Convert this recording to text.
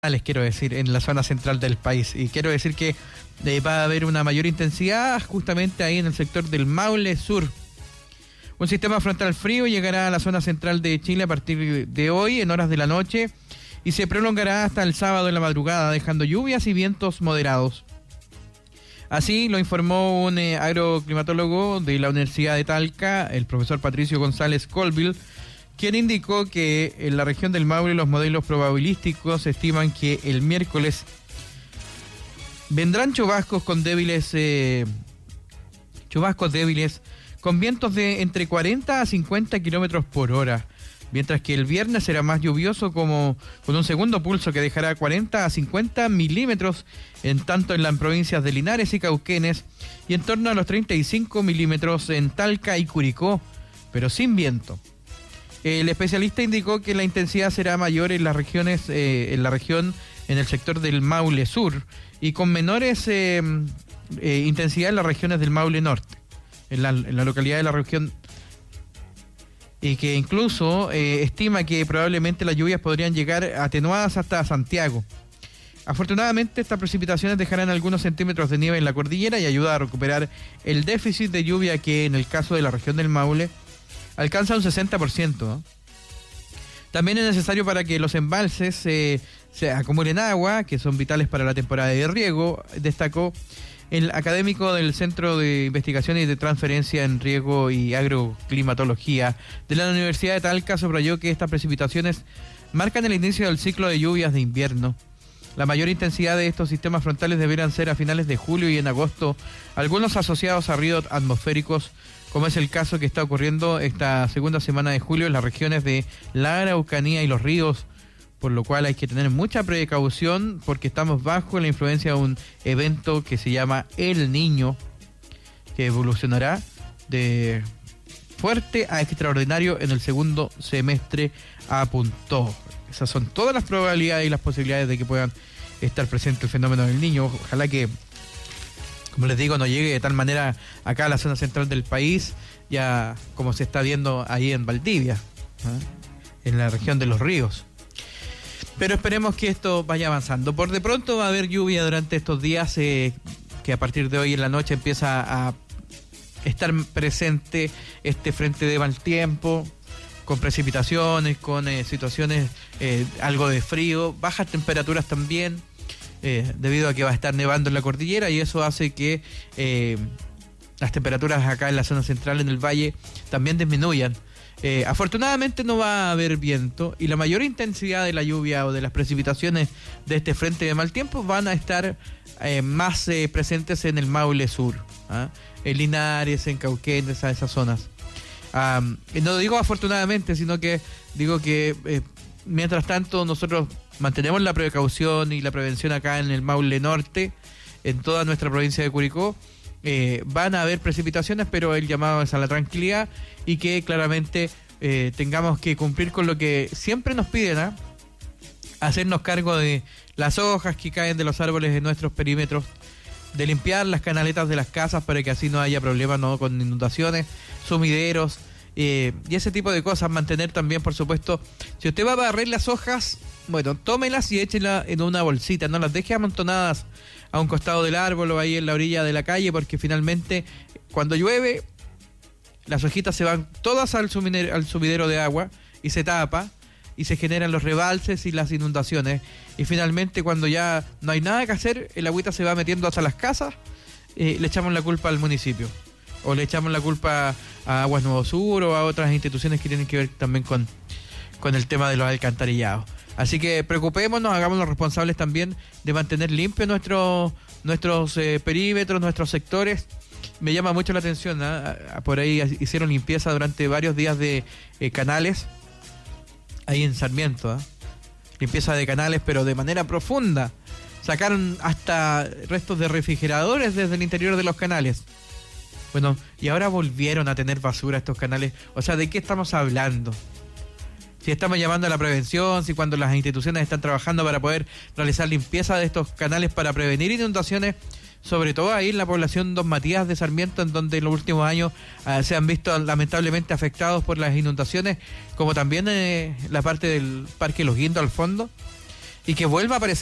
quiero decir, en la zona central del país. Y quiero decir que va a haber una mayor intensidad justamente ahí en el sector del Maule Sur. Un sistema frontal frío llegará a la zona central de Chile a partir de hoy, en horas de la noche, y se prolongará hasta el sábado en la madrugada, dejando lluvias y vientos moderados. Así lo informó un agroclimatólogo de la Universidad de Talca, el profesor Patricio González Colville, quien indicó que en la región del Maule los modelos probabilísticos estiman que el miércoles vendrán chubascos débiles con vientos de entre 40 a 50 kilómetros por hora, mientras que el viernes será más lluvioso con un segundo pulso que dejará 40 a 50 milímetros tanto en las provincias de Linares y Cauquenes y en torno a los 35 milímetros en Talca y Curicó, pero sin viento. El especialista indicó que la intensidad será mayor en las regiones, en el sector del Maule Sur y con menores intensidad en las regiones del Maule Norte, en la localidad de la región, y que incluso estima que probablemente las lluvias podrían llegar atenuadas hasta Santiago. Afortunadamente, estas precipitaciones dejarán algunos centímetros de nieve en la cordillera y ayuda a recuperar el déficit de lluvia que en el caso de la región del Maule alcanza un 60%, ¿no? También es necesario para que los embalses se acumulen agua, que son vitales para la temporada de riego, destacó el académico del Centro de Investigación y de Transferencia en Riego y Agroclimatología de la Universidad de Talca. Subrayó que estas precipitaciones marcan el inicio del ciclo de lluvias de invierno. La mayor intensidad de estos sistemas frontales deberán ser a finales de julio y en agosto, algunos asociados a ríos atmosféricos, como es el caso que está ocurriendo esta segunda semana de julio en las regiones de la Araucanía y los ríos, por lo cual hay que tener mucha precaución porque estamos bajo la influencia de un evento que se llama El Niño, que evolucionará de fuerte a extraordinario en el segundo semestre, apuntó. Esas son todas las probabilidades y las posibilidades de que puedan estar presentes el fenómeno del Niño. Ojalá que, como les digo, no llegue de tal manera acá a la zona central del país, ya como se está viendo ahí en Valdivia, en la región de los ríos. Pero esperemos que esto vaya avanzando. Por de pronto va a haber lluvia durante estos días, que a partir de hoy en la noche empieza a estar presente este frente de mal tiempo, con precipitaciones, con situaciones, algo de frío, bajas temperaturas también, debido a que va a estar nevando en la cordillera, y eso hace que las temperaturas acá en la zona central, en el valle, también disminuyan. Afortunadamente no va a haber viento y la mayor intensidad de la lluvia o de las precipitaciones de este frente de mal tiempo van a estar más presentes en el Maule Sur, en Linares, en Cauquenes, a esas zonas. No digo afortunadamente, sino que digo que mientras tanto nosotros mantenemos la precaución y la prevención acá en el Maule Norte, en toda nuestra provincia de Curicó. Van a haber precipitaciones, pero el llamado es a la tranquilidad y que claramente tengamos que cumplir con lo que siempre nos piden, hacernos cargo de las hojas que caen de los árboles en nuestros perímetros, de limpiar las canaletas de las casas para que así no haya problemas, ¿no?, con inundaciones, sumideros y ese tipo de cosas. Mantener también, por supuesto, si usted va a barrer las hojas, bueno, tómelas y échelas en una bolsita, no las deje amontonadas a un costado del árbol o ahí en la orilla de la calle, porque finalmente cuando llueve las hojitas se van todas al sumidero de agua y se tapa y se generan los rebalses y las inundaciones, y finalmente cuando ya no hay nada que hacer, el agüita se va metiendo hasta las casas, le echamos la culpa al municipio o le echamos la culpa a Aguas Nuevo Sur o a otras instituciones que tienen que ver también con el tema de los alcantarillados. Así que preocupémonos, hagámonos responsables también de mantener limpios nuestros perímetros, nuestros sectores. Me llama mucho la atención, por ahí hicieron limpieza durante varios días de canales, ahí en Sarmiento, limpieza de canales, pero de manera profunda. Sacaron hasta restos de refrigeradores desde el interior de los canales. Bueno, y ahora volvieron a tener basura estos canales. O sea, ¿de qué estamos hablando? Si estamos llamando a la prevención, si cuando las instituciones están trabajando para poder realizar limpieza de estos canales para prevenir inundaciones, sobre todo ahí en la población Don Matías de Sarmiento, en donde en los últimos años se han visto lamentablemente afectados por las inundaciones, como también la parte del Parque Los Guindos al fondo. y que vuelva a aparecer